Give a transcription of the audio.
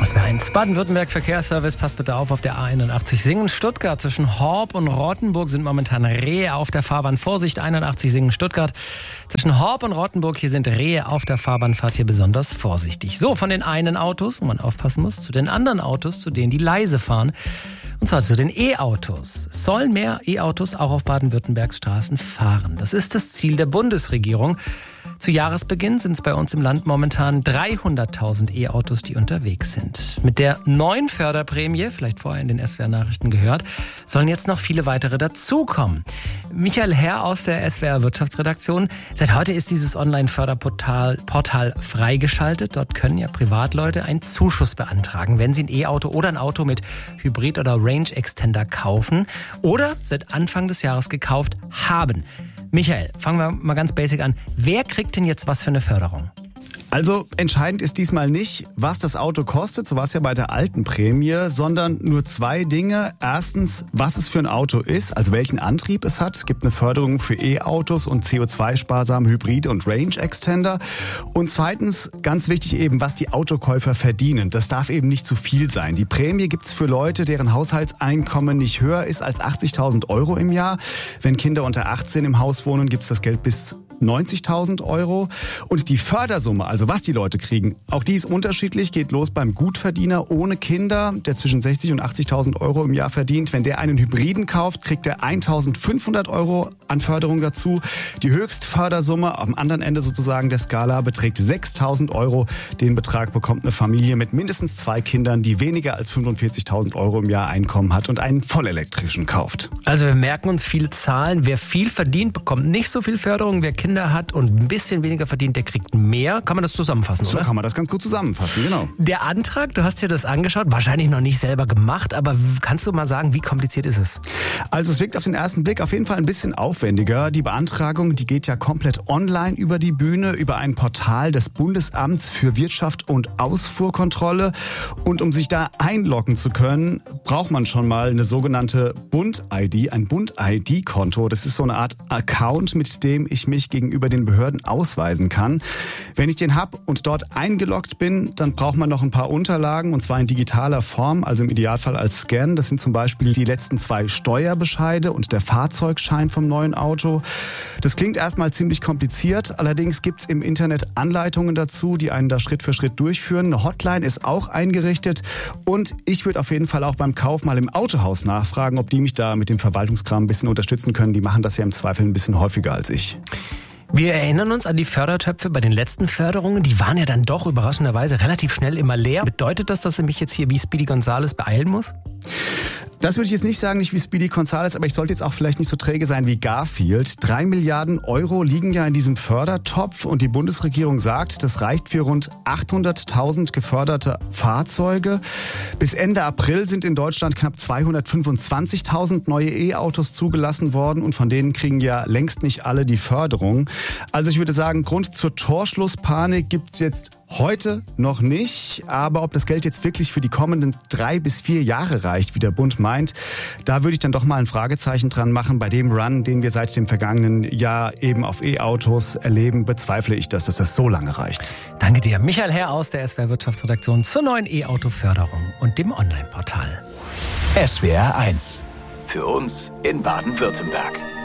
SWR 1 Baden-Württemberg Verkehrsservice, passt bitte auf der A81 Singen-Stuttgart. Zwischen Horb und Rottenburg sind momentan Rehe auf der Fahrbahn. Vorsicht, 81 Singen-Stuttgart. Zwischen Horb und Rottenburg, hier sind Rehe auf der Fahrbahn. Fahrt hier besonders vorsichtig. So, von den einen Autos, wo man aufpassen muss, zu den anderen Autos, zu denen die leise fahren. Und zwar zu den E-Autos. Es sollen mehr E-Autos auch auf Baden-Württembergs Straßen fahren. Das ist das Ziel der Bundesregierung. Zu Jahresbeginn sind es bei uns im Land momentan 300.000 E-Autos, die unterwegs sind. Mit der neuen Förderprämie, vielleicht vorher in den SWR-Nachrichten gehört, sollen jetzt noch viele weitere dazukommen. Michael Herr aus der SWR-Wirtschaftsredaktion. Seit heute ist dieses Online-Förderportal freigeschaltet. Dort können ja Privatleute einen Zuschuss beantragen, wenn sie ein E-Auto oder ein Auto mit Hybrid- oder Range-Extender kaufen oder seit Anfang des Jahres gekauft haben. Michael, fangen wir mal ganz basic an. Wer kriegt denn jetzt was für eine Förderung? Also entscheidend ist diesmal nicht, was das Auto kostet, so war es ja bei der alten Prämie, sondern nur zwei Dinge. Erstens, was es für ein Auto ist, also welchen Antrieb es hat. Es gibt eine Förderung für E-Autos und CO2-sparsame Hybride und Range-Extender. Und zweitens, ganz wichtig eben, was die Autokäufer verdienen. Das darf eben nicht zu viel sein. Die Prämie gibt es für Leute, deren Haushaltseinkommen nicht höher ist als 80.000 Euro im Jahr. Wenn Kinder unter 18 im Haus wohnen, gibt es das Geld bis 90.000 Euro. Und die Fördersumme, also was die Leute kriegen, auch die ist unterschiedlich, geht los beim Gutverdiener ohne Kinder, der zwischen 60.000 und 80.000 Euro im Jahr verdient. Wenn der einen Hybriden kauft, kriegt er 1.500 Euro an Förderung dazu. Die Höchstfördersumme am anderen Ende sozusagen der Skala beträgt 6.000 Euro. Den Betrag bekommt eine Familie mit mindestens 2 Kindern, die weniger als 45.000 Euro im Jahr Einkommen hat und einen vollelektrischen kauft. Also wir merken uns viele Zahlen. Wer viel verdient, bekommt nicht so viel Förderung. Wer Kinder hat und ein bisschen weniger verdient, der kriegt mehr. Kann man das zusammenfassen, oder? So kann man das ganz gut zusammenfassen, genau. Der Antrag, du hast dir das angeschaut, wahrscheinlich noch nicht selber gemacht, aber kannst du mal sagen, wie kompliziert ist es? Also es wirkt auf den ersten Blick auf jeden Fall ein bisschen aufwendiger. Die Beantragung, die geht ja komplett online über die Bühne, über ein Portal des Bundesamts für Wirtschaft und Ausfuhrkontrolle. Und um sich da einloggen zu können, braucht man schon mal eine sogenannte Bund-ID, ein Bund-ID-Konto. Das ist so eine Art Account, mit dem ich mich gegenüber den Behörden ausweisen kann. Wenn ich den habe und dort eingeloggt bin, dann braucht man noch ein paar Unterlagen, und zwar in digitaler Form, also im Idealfall als Scan. Das sind zum Beispiel die letzten 2 Steuerbescheide und der Fahrzeugschein vom neuen Auto. Das klingt erstmal ziemlich kompliziert, allerdings gibt es im Internet Anleitungen dazu, die einen da Schritt für Schritt durchführen. Eine Hotline ist auch eingerichtet und ich würde auf jeden Fall auch beim Kauf mal im Autohaus nachfragen, ob die mich da mit dem Verwaltungskram ein bisschen unterstützen können. Die machen das ja im Zweifel ein bisschen häufiger als ich. Wir erinnern uns an die Fördertöpfe bei den letzten Förderungen. Die waren ja dann doch überraschenderweise relativ schnell immer leer. Bedeutet das, dass ich mich jetzt hier wie Speedy Gonzales beeilen muss? Das würde ich jetzt nicht sagen, nicht wie Speedy Gonzales, aber ich sollte jetzt auch vielleicht nicht so träge sein wie Garfield. 3 Milliarden Euro liegen ja in diesem Fördertopf und die Bundesregierung sagt, das reicht für rund 800.000 geförderte Fahrzeuge. Bis Ende April sind in Deutschland knapp 225.000 neue E-Autos zugelassen worden und von denen kriegen ja längst nicht alle die Förderung. Also ich würde sagen, Grund zur Torschlusspanik gibt es jetzt heute noch nicht, aber ob das Geld jetzt wirklich für die kommenden 3 bis 4 Jahre reicht, wie der Bund meint, da würde ich dann doch mal ein Fragezeichen dran machen. Bei dem Run, den wir seit dem vergangenen Jahr eben auf E-Autos erleben, bezweifle ich, dass das so lange reicht. Danke dir. Michael Herr aus der SWR Wirtschaftsredaktion zur neuen E-Auto-Förderung und dem Online-Portal. SWR 1. Für uns in Baden-Württemberg.